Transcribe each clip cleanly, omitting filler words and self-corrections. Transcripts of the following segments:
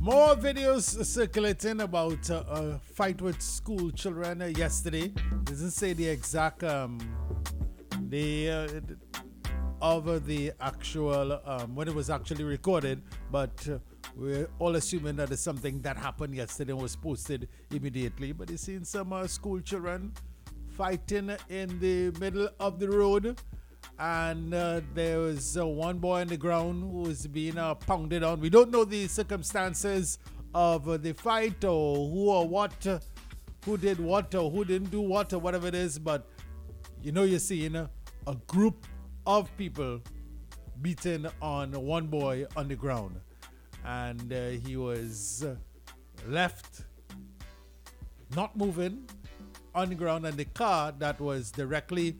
More videos circulating about a fight with school children yesterday. Doesn't say the exact of the actual when it was actually recorded, but we're all assuming that it's something that happened yesterday and was posted immediately. But you've seen some school children fighting in the middle of the road, and there was one boy on the ground who was being pounded on. We don't know the circumstances of the fight or who or what, who did what or who didn't do what or whatever it is, but you're seeing a group of people beating on one boy on the ground, and he was left not moving on the ground, and the car that was directly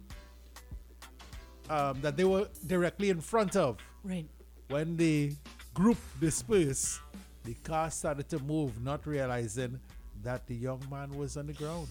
that they were directly in front of. Right. When the group dispersed, the car started to move, not realizing that the young man was on the ground.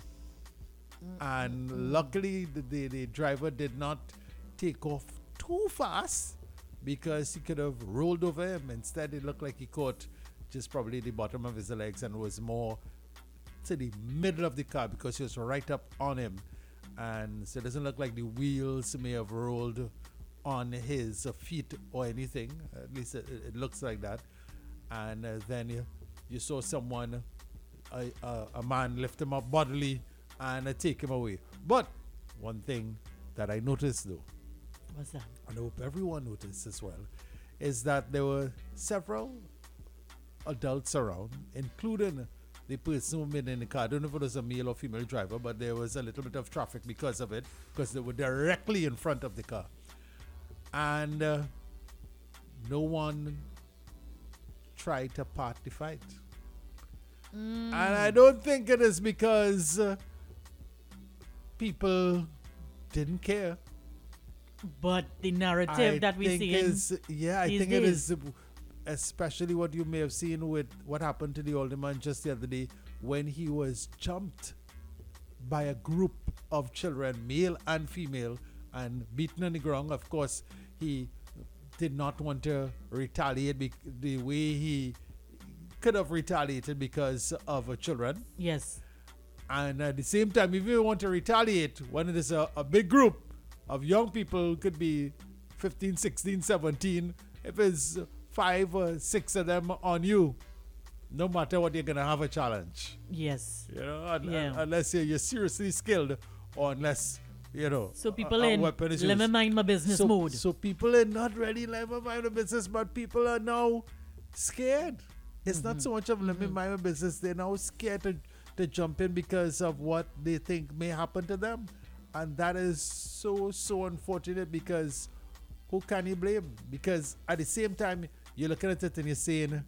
And luckily, the driver did not take off too fast because he could have rolled over him. Instead, it looked like he caught just probably the bottom of his legs and was more to the middle of the car because he was right up on him. And so it doesn't look like the wheels may have rolled on his feet or anything. At least it looks like that. And then you saw someone, a man, lift him up bodily and take him away. But one thing that I noticed, though, What's that? and I hope everyone noticed as well, is that there were several adults around, including the person who made in the car. I don't know if it was a male or female driver, but there was a little bit of traffic because of it, because they were directly in front of the car. And no one tried to part the fight. And I don't think it is because people didn't care. But the narrative that we see I think it is, especially what you may have seen with what happened to the older man just the other day when he was jumped by a group of children, male and female, and beaten on the ground. Of course, he did not want to retaliate the way he could have retaliated because of children. Yes. And at the same time, if you want to retaliate when it is a big group of young people, could be 15, 16, 17, if it's 5 or 6 of them on you, no matter what, you're going to have a challenge. Yes. Unless you're seriously skilled, or unless, So people in let me mind my business mode. So people are not really let me mind my business, but people are now scared. It's not so much of let me mind my business. They're now scared to jump in because of what they think may happen to them. And that is so unfortunate, because who can you blame? Because at the same time, you're looking at it and you're saying,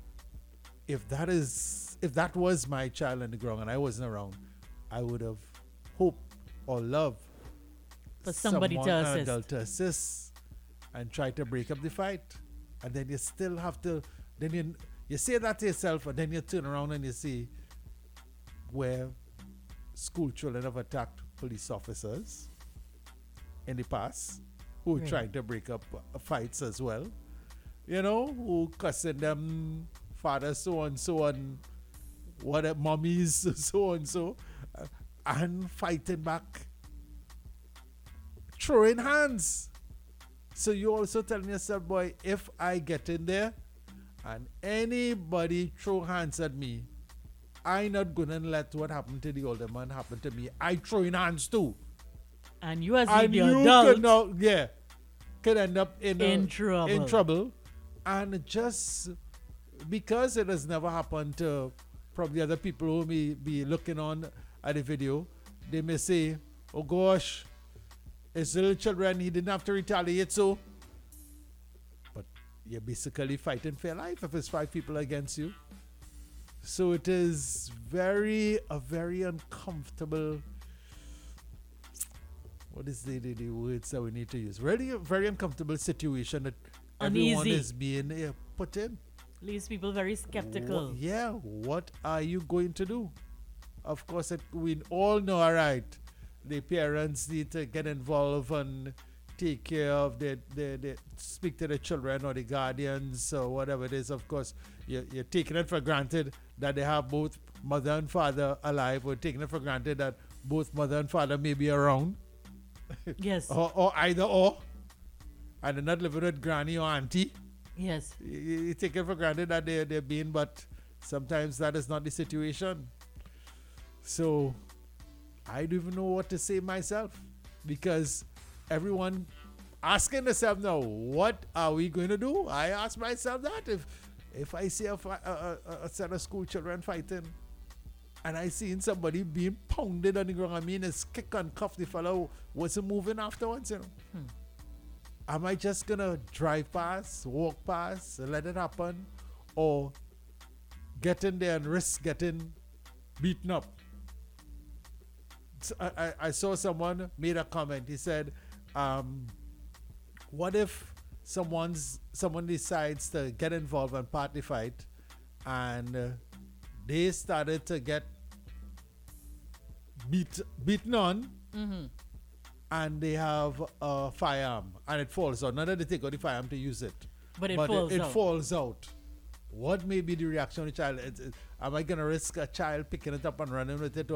if that was my child on the ground and I wasn't around, I would have hoped or loved for somebody to assist. An adult to assist and try to break up the fight. And then you still have to, then you say that to yourself, and then you turn around and you see where school children have attacked police officers in the past, who are trying to break up fights as well. Who cussing them father so and so and what mummies so and so, and fighting back, throwing hands. So you're also telling yourself, boy, if I get in there and anybody throw hands at me, I not gonna let what happened to the older man happen to me. I throw in hands too. And you as the adult could end up in trouble. And just because it has never happened to probably other people who may be looking on at the video, they may say, oh gosh, it's little children, he didn't have to retaliate, so. But you're basically fighting for your life if it's 5 people against you. So it is a very uncomfortable, what is the words that we need to use? Really a very uncomfortable situation that everyone is being put in. Leaves people very skeptical. What are you going to do? Of course, we all know, all right, the parents need to get involved and take care of they speak to the children or the guardians or whatever it is. Of course, you're taking it for granted that they have both mother and father alive, or taking it for granted that both mother and father may be around. Yes. or either or. And they're not living with granny or auntie. Yes. You take it for granted that they're being, but sometimes that is not the situation. So I don't even know what to say myself, because everyone asking themselves now, what are we going to do? I ask myself that if I see a set of school children fighting and I seen somebody being pounded on the ground, I mean, it's kick and cuff, the fellow wasn't moving afterwards, you know. Am I just gonna drive past, walk past, and let it happen, or get in there and risk getting beaten up? So I saw someone made a comment. He said, what if someone decides to get involved and party fight, and they started to get beaten on, and they have a firearm and it falls out. Not that they take out the firearm to use it, but it falls out. What may be the reaction of the child? Am I going to risk a child picking it up and running with it?